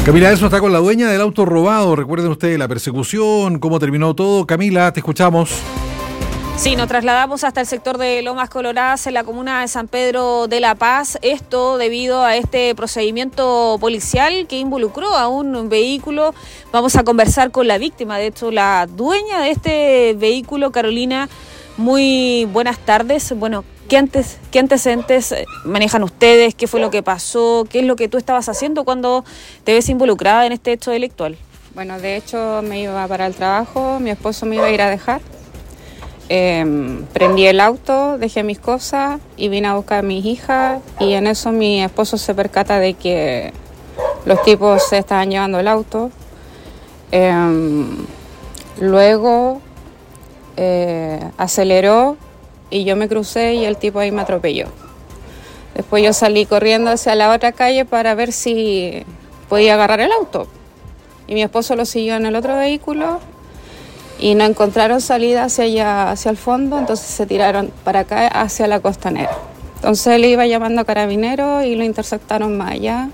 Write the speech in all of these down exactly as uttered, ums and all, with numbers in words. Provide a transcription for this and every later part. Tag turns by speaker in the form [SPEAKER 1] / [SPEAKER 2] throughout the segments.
[SPEAKER 1] Camila Eso está con la dueña del auto robado. Recuerden ustedes la persecución, cómo terminó todo. Camila, te escuchamos.
[SPEAKER 2] Sí, nos trasladamos hasta el sector de Lomas Coloradas, en la comuna de San Pedro de la Paz. Esto debido a este procedimiento policial que involucró a un vehículo. Vamos a conversar con la víctima, de hecho, la dueña de este vehículo, Carolina. Muy buenas tardes. Bueno, ¿qué, antes, qué antecedentes manejan ustedes? ¿Qué fue lo que pasó? ¿Qué es lo que tú estabas haciendo cuando te ves involucrada en este hecho delictual?
[SPEAKER 3] Bueno, de hecho me iba para el trabajo, mi esposo me iba a ir a dejar. Eh, prendí el auto, dejé mis cosas y vine a buscar a mis hijas, y en eso mi esposo se percata de que los tipos se estaban llevando el auto. Eh, luego eh, aceleró y yo me crucé y el tipo ahí me atropelló. Después yo salí corriendo hacia la otra calle para ver si podía agarrar el auto, y mi esposo lo siguió en el otro vehículo y no encontraron salida hacia allá, hacia el fondo, entonces se tiraron para acá hacia la costanera. Entonces él iba llamando a carabineros y lo interceptaron más allá,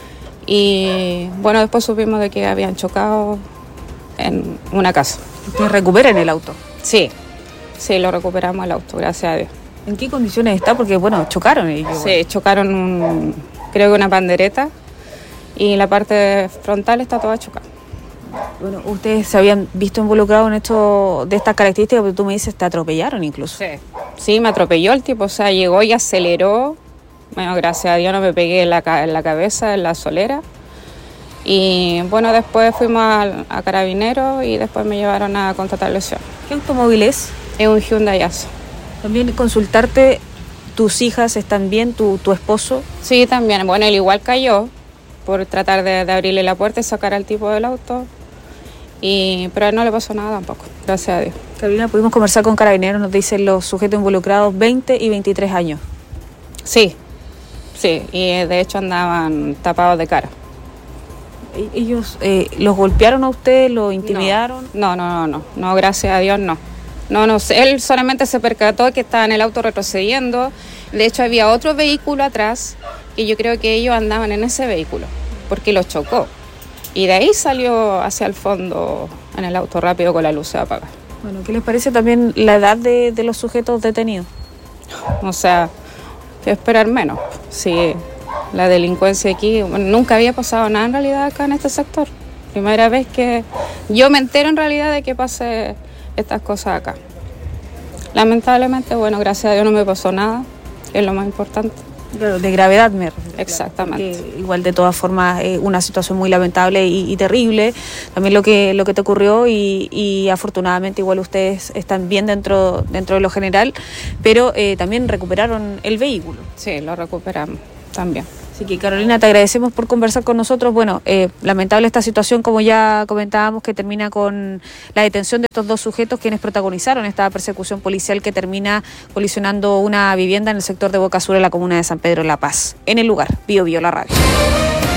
[SPEAKER 3] y bueno, después supimos de que habían chocado en una casa.
[SPEAKER 2] ¿Ustedes recuperan el auto?
[SPEAKER 3] Sí, sí, lo recuperamos el auto, gracias a Dios.
[SPEAKER 2] ¿En qué condiciones está? Porque bueno, chocaron ellos.
[SPEAKER 3] Sí, chocaron un, creo que una pandereta, y la parte frontal está toda chocada.
[SPEAKER 2] Bueno, ustedes se habían visto involucrados en esto de estas características, porque tú me dices te atropellaron incluso.
[SPEAKER 3] Sí, sí, me atropelló el tipo, o sea, llegó y aceleró. Bueno, gracias a Dios no me pegué en la, en la cabeza, en la solera. Y bueno, después fuimos a, a Carabineros y después me llevaron a contratar lesión.
[SPEAKER 2] ¿Qué automóvil es?
[SPEAKER 3] Es un Hyundai Yazo.
[SPEAKER 2] También consultarte, ¿tus hijas están bien? ¿Tu, tu esposo?
[SPEAKER 3] Sí, también. Bueno, él igual cayó por tratar de, de abrirle la puerta y sacar al tipo del auto. Y, pero a él no le pasó nada tampoco, gracias a Dios.
[SPEAKER 2] Carolina, pudimos conversar con Carabineros, nos dicen los sujetos involucrados veinte y veintitrés años.
[SPEAKER 3] Sí, sí, y de hecho andaban tapados de cara.
[SPEAKER 2] ¿Ellos eh, los golpearon a ustedes, los intimidaron?
[SPEAKER 3] No, no, no, no, no, gracias a Dios no. No, no, él solamente se percató que estaba en el auto retrocediendo. De hecho había otro vehículo atrás y yo creo que ellos andaban en ese vehículo porque los chocó. Y de ahí salió hacia el fondo en el auto rápido con la luz apagada.
[SPEAKER 2] Bueno, ¿qué les parece también la edad de, de los sujetos detenidos?
[SPEAKER 3] O sea, que esperar menos. Sí, la delincuencia aquí, bueno, nunca había pasado nada en realidad acá en este sector. Primera vez que yo me entero en realidad de que pase estas cosas acá. Lamentablemente, bueno, gracias a Dios no me pasó nada, que es lo más importante.
[SPEAKER 2] Claro, de gravedad me refiero.
[SPEAKER 3] Exactamente.
[SPEAKER 2] Porque igual de todas formas es eh, una situación muy lamentable y, y terrible también lo que lo que te ocurrió, y, y afortunadamente igual ustedes están bien dentro dentro de lo general, pero eh, también recuperaron el vehículo.
[SPEAKER 3] Sí, lo recuperamos también.
[SPEAKER 2] Así que Carolina, te agradecemos por conversar con nosotros. Bueno, eh, lamentable esta situación, como ya comentábamos, que termina con la detención de estos dos sujetos quienes protagonizaron esta persecución policial que termina colisionando una vivienda en el sector de Boca Sur, en la comuna de San Pedro de la Paz. En el lugar, Bio Bio, la radio.